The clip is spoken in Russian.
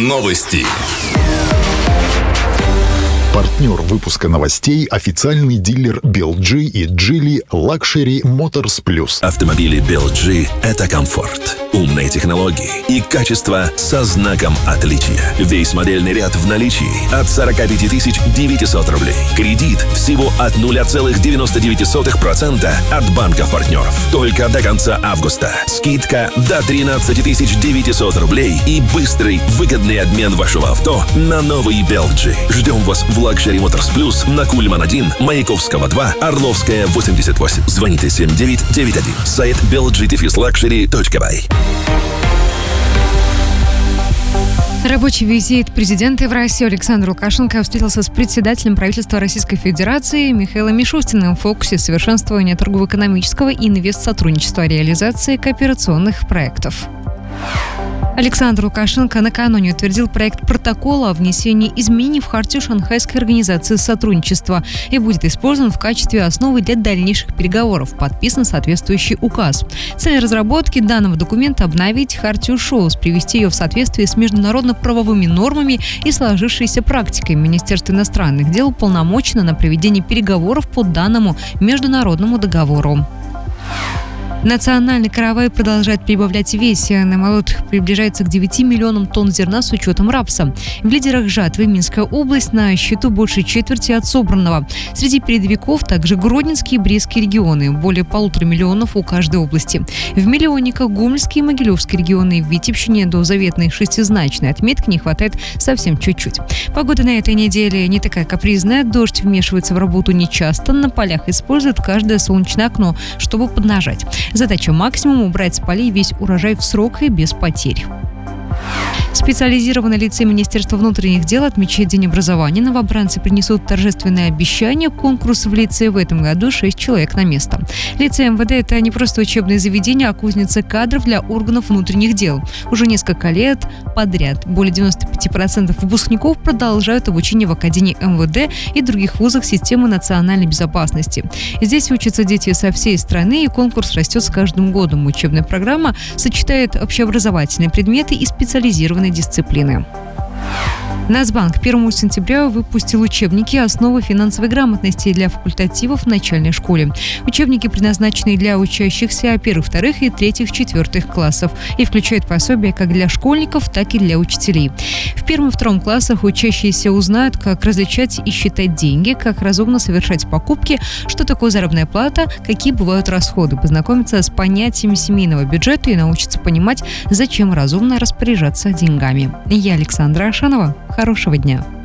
Новости. Партнер выпуска новостей – официальный дилер BLG и Geely Luxury Motors Plus. Автомобили BLG – это комфорт, умные технологии и качество со знаком отличия. Весь модельный ряд в наличии от 45 900 рублей. Кредит всего от 0,99% от банков-партнеров. Только до конца августа. Скидка до 13 900 рублей и быстрый, выгодный обмен вашего авто на новый BLG. Ждем вас в Luxury Motors Plus на Кульман-1, Маяковского 2, Орловская 88. Звоните 7991. Сайт belg-luxury.by. Рабочий визит президента в Россию Александр Лукашенко встретился с председателем правительства Российской Федерации Михаилом Мишустиным в фокусе совершенствования торгово-экономического и инвестсотрудничества, реализации кооперационных проектов. Александр Лукашенко накануне утвердил проект протокола о внесении изменений в Хартию Шанхайской организации сотрудничества и будет использован в качестве основы для дальнейших переговоров. Подписан соответствующий указ. Цель разработки данного документа – обновить Хартию ШОС, привести ее в соответствие с международно-правовыми нормами и сложившейся практикой. Министерство иностранных дел уполномочено на проведение переговоров по данному международному договору. Национальный каравай продолжает прибавлять в весе. Намолот приближается к 9 миллионам тонн зерна с учетом рапса. В лидерах жатвы Минская область, на счету больше четверти от собранного. Среди передовиков также Гродненские и Брестские регионы. Более 1,5 миллиона у каждой области. В миллионниках Гомельские и Могилевские регионы. В Витебщине до заветной шестизначной отметки не хватает совсем чуть-чуть. Погода на этой неделе не такая капризная. Дождь вмешивается в работу нечасто. На полях используют каждое солнечное окно, чтобы поднажать. Задача максимум – убрать с полей весь урожай в срок и без потерь. Специализированное лицей Министерства внутренних дел отмечает День образования. Новобранцы принесут торжественное обещание. Конкурс в лицее в этом году 6 человек на место. Лицей МВД – это не просто учебное заведение, а кузница кадров для органов внутренних дел. Уже несколько лет подряд более 95% выпускников продолжают обучение в Академии МВД и других вузах системы национальной безопасности. Здесь учатся дети со всей страны, и конкурс растет с каждым годом. Учебная программа сочетает общеобразовательные предметы и специализированные дисциплины. Нацбанк 1 сентября выпустил учебники «Основы финансовой грамотности» для факультативов в начальной школе. Учебники предназначены для учащихся 1, 2 и 3, 4 классов и включают пособия как для школьников, так и для учителей. В 1 и 2 классах учащиеся узнают, как различать и считать деньги, как разумно совершать покупки, что такое заработная плата, какие бывают расходы, познакомятся с понятиями семейного бюджета и научатся понимать, зачем разумно распоряжаться деньгами. Я Александра Ашанова. Хорошего дня!